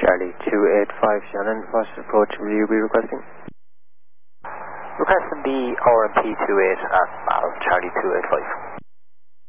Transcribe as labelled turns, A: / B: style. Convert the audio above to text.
A: Charlie 285 Shannon, fast approach, will you be requesting?
B: Requesting the RMP 28 at Charlie 285.